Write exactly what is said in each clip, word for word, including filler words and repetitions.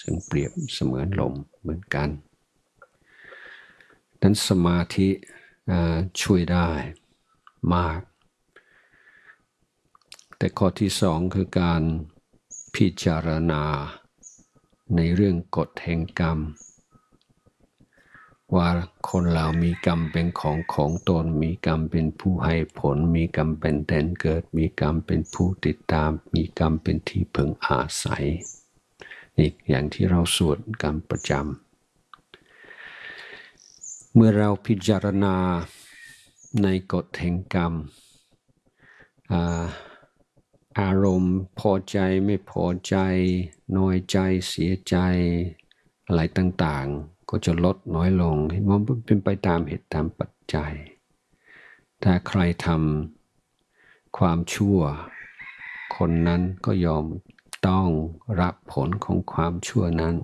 ซึ่งเปรียบเสมือนลมเหมือนกันนั้นสมาธิช่วยได้มากแต่ข้อที่สองคือการพิจารณาในเรื่องกฎแห่งกรรมว่าคนเรามีกรรมเป็นของของตนมีกรรมเป็นผู้ให้ผลมีกรรมเป็นแดนเกิดมีกรรมเป็นผู้ติดตามมีกรรมเป็นที่พึงอาศัยอีกอย่างที่เราสวดกันประจำเมื่อเราพิจารณาในกฎแห่งกรรมอาอารมณ์พอใจไม่พอใจน้อยใจเสียใจอะไรต่างๆก็จะลดน้อยลงเห็นว่าเป็นไปตามเหตุตามปัจจัยถ้าใครทำความชั่วคนนั้นก็ยอมต้องรับผลของความชั่วนั้น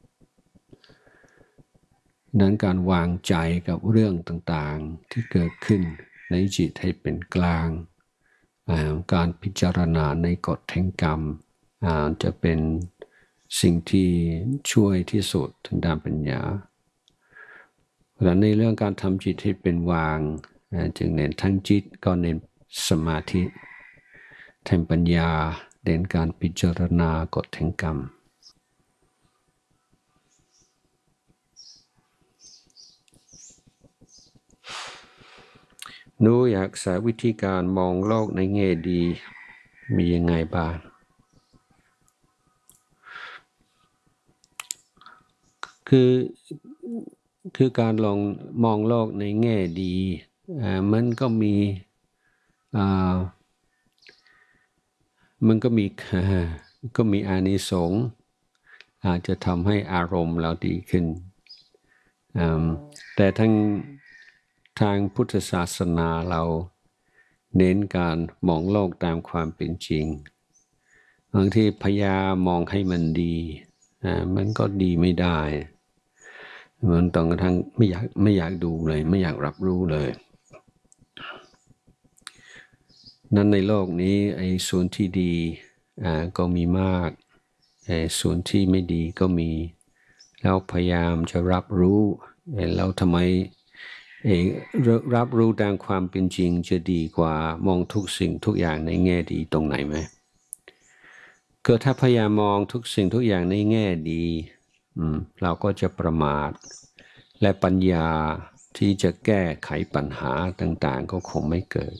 นั้นการวางใจกับเรื่องต่างๆที่เกิดขึ้นในจิตให้เป็นกลางการพิจารณาในกฎแห่งกรรมจะเป็นสิ่งที่ช่วยที่สุดทางด้านปัญญาและในเรื่องการทำจิตให้เป็นวางจึงเน้นทั้งจิตก็เน้นสมาธิแทนปัญญาเน้นการพิจารณากฎแห่งกรรมหนูอยากสาวิธีการมองโลกในแง่ดีมียังไงบ้างคือคือการลองมองโลกในแง่ดีอ่ามันก็มีอ่ามันก็มีก็มีอานิสงส์อาจจะทำให้อารมณ์เราดีขึ้นแต่ทั้งทางพุทธศาสนาเราเน้นการมองโลกตามความเป็นจริงบางทีพยายามมองให้มันดีมันก็ดีไม่ได้มันต้องกระทั่งไม่อยากไม่อยากดูเลยไม่อยากรับรู้เลยนั้นในโลกนี้ไอ้ส่วนที่ดีก็มีมากไอ้ส่วนที่ไม่ดีก็มีแล้วพยายามจะรับรู้แล้วทำไมรับรู้ตามความเป็นจริงจะดีกว่ามองทุกสิ่งทุกอย่างในแง่ดีตรงไหนไหมก็ถ้าพยายามมองทุกสิ่งทุกอย่างในแง่ดีเราก็จะประมาทและปัญญาที่จะแก้ไขปัญหาต่างๆก็คงไม่เกิด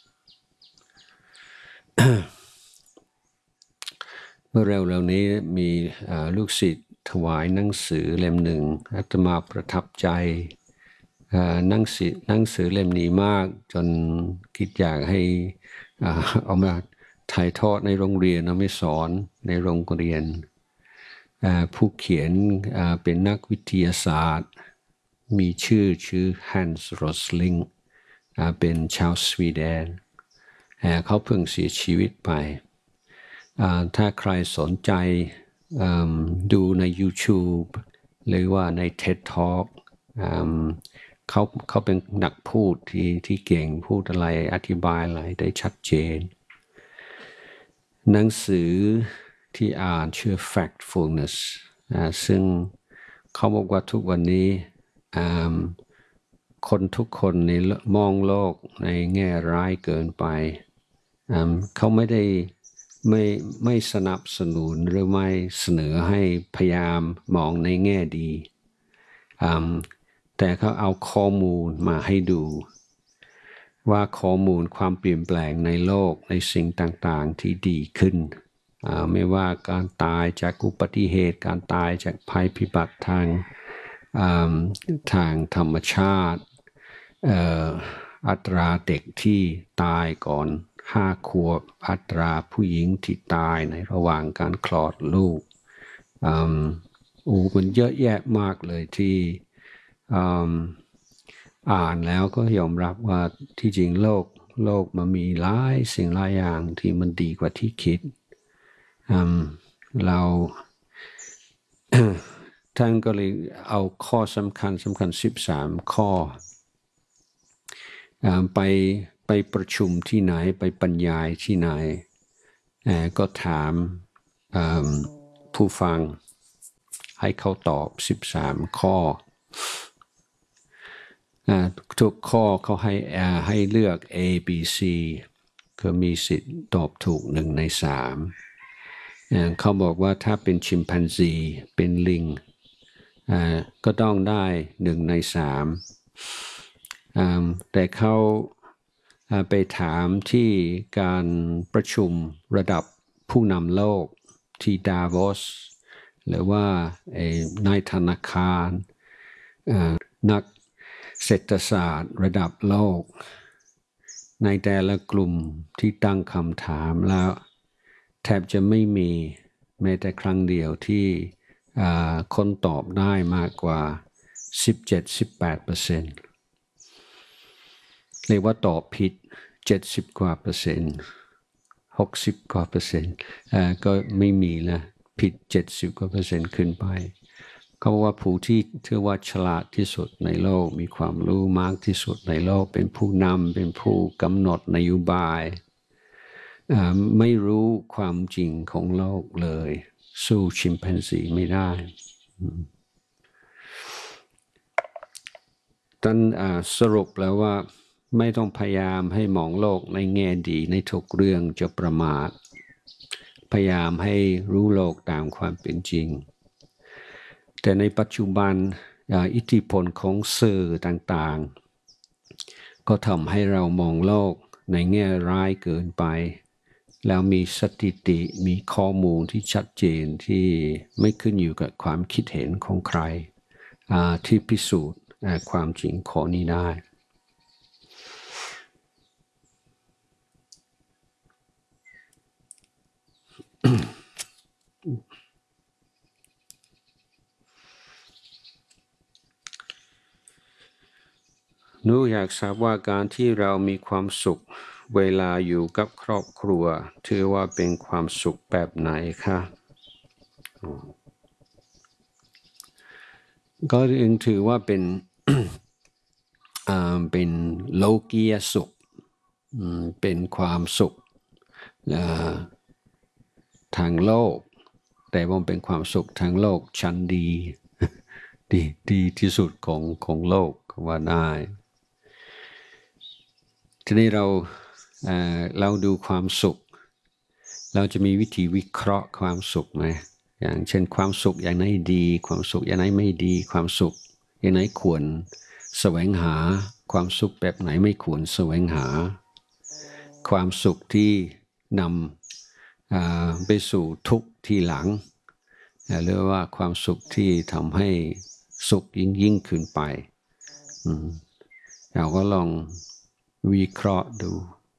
เมื่อเร็วๆนี้มีลูกศิษย์ถวายหนังสือเล่มหนึ่งอาตมาประทับใจหนังสือหนังสือเล่มนี้มากจนคิดอยากให้เอามาถ่ายทอดในโรงเรียนเอาไม่สอนในโรงเรียนผู้เขียนเป็นนักวิทยาศาสตร์มีชื่อชื่อฮันส์โรสลิงเป็นชาวสวีเดนเขาเพิ่งเสียชีวิตไปถ้าใครสนใจดูใน YouTube หรือว่าใน เท็ด Talk เขาเขาเป็นนักพูดที่ที่เก่งพูดอะไรอธิบายอะไรได้ชัดเจนหนังสือที่อ่านชื่อ Factfulness ซึ่งเขาบอกว่าทุกวันนี้คนทุกคนในมองโลกในแง่ร้ายเกินไปเขาไม่ได้ไม่ไม่สนับสนุนหรือไม่เสนอให้พยายามมองในแง่ดีแต่เขาเอาข้อมูลมาให้ดูว่าข้อมูลความเปลี่ยนแปลงในโลกในสิ่งต่างๆที่ดีขึ้นไม่ว่าการตายจากอุบัติเหตุการตายจากภัยพิบัติทางทางธรรมชาติอัตราเด็กที่ตายก่อนห้าขวบอัตราผู้หญิงที่ตายในระหว่างการคลอดลูกอูมันเยอะแยะมากเลยที่อ่านแล้วก็ยอมรับว่าที่จริงโลกโลกมันมีหลายสิ่งหลายอย่างที่มันดีกว่าที่คิดเรา ท่านก็เลยเอาข้อสำคัญสำคัญสิบสามข้อไปไปประชุมที่ไหนไปบรรยายที่ไหนก็ถามผู้ฟังให้เขาตอบสิบสามข้อทุกข้อเขาให้ให้เลือก A B C ก็มีสิทธิ์ตอบถูกหนึ่งในสามเขาบอกว่าถ้าเป็นชิมแปนซีเป็นลิงก็ต้องได้หนึ่งในสามแต่เขาไปถามที่การประชุมระดับผู้นำโลกที่ดาโวสหรือว่าในธนาคารนักเศรษฐศาสตร์ระดับโลกในแต่ละกลุ่มที่ตั้งคำถามแล้วแทบจะไม่มีแม้แต่ครั้งเดียวที่คนตอบได้มากกว่า สิบเจ็ดถึงสิบแปดเปอร์เซ็นต์ เรียกว่าตอบผิดเจ็ดสิบกว่าเปอร์เซ็นต์หกสิบกว่าเปอร์เซ็นต์ก็ไม่มีนะผิดเจ็ดสิบกว่าเปอร์เซ็นต์ขึ้นไปเขาบอกว่าผู้ที่ถือว่าฉลาดที่สุดในโลกมีความรู้มากที่สุดในโลกเป็นผู้นำเป็นผู้กำหนดนโยบายไม่รู้ความจริงของโลกเลยสู้ชิมแปนซีไม่ได้ท่านสรุปแล้วว่าไม่ต้องพยายามให้มองโลกในแง่ดีในทุกเรื่องจะประมาทพยายามให้รู้โลกตามความเป็นจริงแต่ในปัจจุบันอิทธิพลของสื่อต่างๆก็ทำให้เรามองโลกในแง่ร้ายเกินไปแล้วมีสถิติมีข้อมูลที่ชัดเจนที่ไม่ขึ้นอยู่กับความคิดเห็นของใครที่พิสูจน์ความจริงข้อนี้ได้หนูอยากทราบว่าการที่เรามีความสุขเวลาอยู่กับครอบครัวถือว่าเป็นความสุขแบบไหนคะก็ยังถือว่าเป็น เป็นโลกียสุขเป็นความสุขทางโลกแต่ว่าเป็นความสุขทางโลกชั้นดีดีดีที่สุดของของโลกว่าได้ทีนี้เราเอ่อเราดูความสุขเราจะมีวิธีวิเคราะห์ความสุขไหมอย่างเช่นความสุขอย่างไหนดีความสุขอย่างไหนไม่ดีความสุขอย่างไหนควรแสวงหาความสุขแบบไหนไม่ควรแสวงหาความสุขที่นำไปสู่ทุกข์ทีหลังหรือว่าความสุขที่ทำให้สุขยิ่งยิ่งขึ้นไปเราก็ลองวิเคราะห์ดู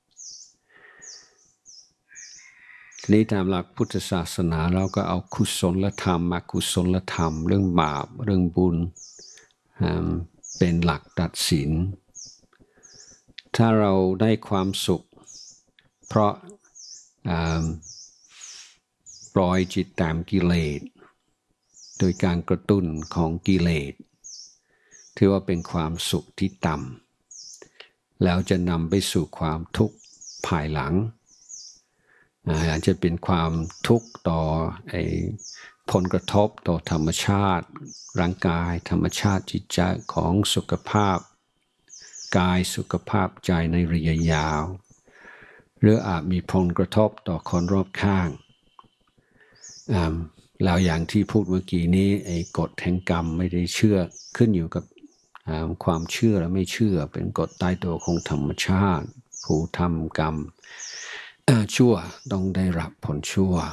ทีนี้ตามหลักพุทธศาสนาเราก็เอากุศลธรรมอกุศลธรรมเรื่องบาปเรื่องบุญเป็นหลักตัดสินถ้าเราได้ความสุขเพราะปล่อยจิตตามกิเลสโดยการกระตุ้นของกิเลสถือว่าเป็นความสุขที่ต่ำแล้วจะนำไปสู่ความทุกข์ภายหลังอาจจะเป็นความทุกข์ต่อไอ้ผลกระทบต่อธรรมชาติร่างกายธรรมชาติจิตใจของสุขภาพกายสุขภาพใจในระยะยาวหรืออาจมีผลกระทบต่อคนรอบข้างแล้วอย่างที่พูดเมื่อกี้นี้ไอ้กฎแห่งกรรมไม่ได้เชื่อขึ้นอยู่กับความเชื่อและไม่เชื่อเป็นกฎตายตัวของธรรมชาติผู้ทำกรรมชั่วต้องได้รับผลชั่ว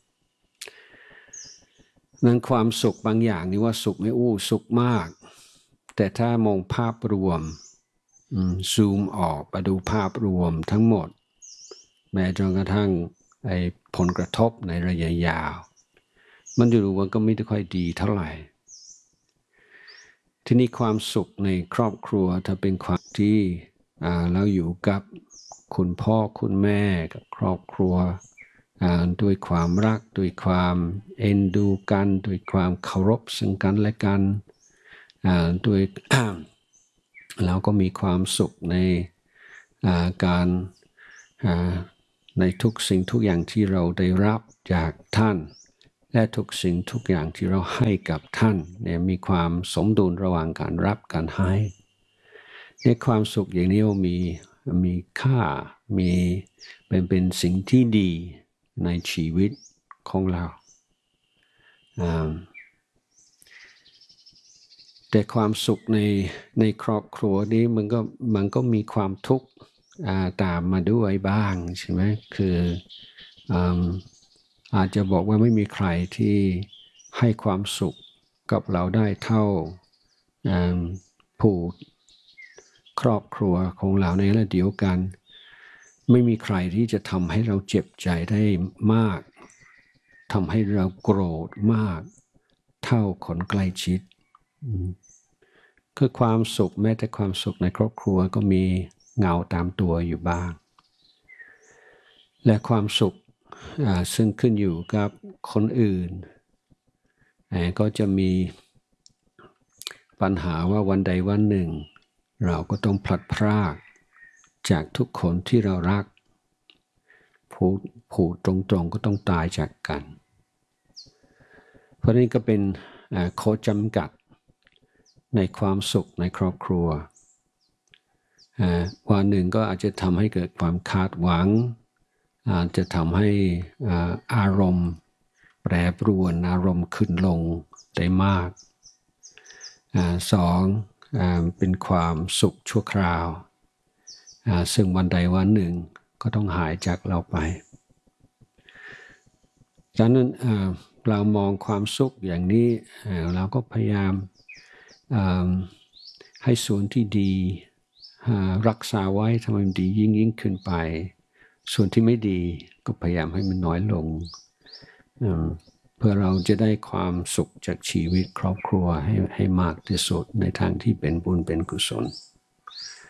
นั้นความสุขบางอย่างนี่ว่าสุขไม่อู้สุขมากแต่ถ้ามองภาพรวมซูมออกมาดูภาพรวมทั้งหมดแม้จนกระทั่งไอ้ผลกระทบในระยะยาวมันจะรู้ว่าก็ไม่ได้ค่อยดีเท่าไหร่ทีนี้ความสุขในครอบครัวถ้าเป็นความที่เราอยู่กับคุณพ่อคุณแม่กับครอบครัวด้วยความรักด้วยความเอ็นดูกันด้วยความเคารพซึ่งกันและกันด้วย เราก็มีความสุขในการในทุกสิ่งทุกอย่างที่เราได้รับจากท่านและทุกสิ่งทุกอย่างที่เราให้กับท่านเนี่ยมีความสมดุลระหว่างการรับการให้ในความสุขอย่างนี้มีมีค่ามีเป็นเป็นสิ่งที่ดีในชีวิตของเราแต่ความสุขในในครอบครัวนี้มันก็มันก็มีความทุกข์ตามมาด้วยบ้างใช่ไหมคืออาจจะบอกว่าไม่มีใครที่ให้ความสุขกับเราได้เท่าผู้ครอบครัวของเราในระดับเดียวกันไม่มีใครที่จะทำให้เราเจ็บใจได้มากทำให้เราโกรธมากเท่าคนใกล้ชิดคือความสุขแม้แต่ความสุขในครอบครัวก็มีเงาตามตัวอยู่บ้างและความสุขซึ่งขึ้นอยู่กับคนอื่นก็จะมีปัญหาว่าวันใดวันหนึ่งเราก็ต้องพลัดพรากจากทุกคนที่เรารักพูดพูดตรงๆก็ต้องตายจากกันเพราะนี้ก็เป็นข้อจำกัดในความสุขในครอบครัววันหนึ่งก็อาจจะทำให้เกิดความคาดหวังอาจจะทำให้อารมณ์แปรปรวนอารมณ์ขึ้นลงได้มากสองเป็นความสุขชั่วคราวซึ่งวันใดวันหนึ่งก็ต้องหายจากเราไปดังนั้นเรามองความสุขอย่างนี้เราก็พยายามให้ส่วนที่ดีรักษาไว้ทำให้มันดียิ่งยิ่งขึ้นไปส่วนที่ไม่ดีก็พยายามให้มันน้อยลงเพื่อเราจะได้ความสุขจากชีวิตครอบครัวให้ให้มากที่สุดในทางที่เป็นบุญเป็นกุศล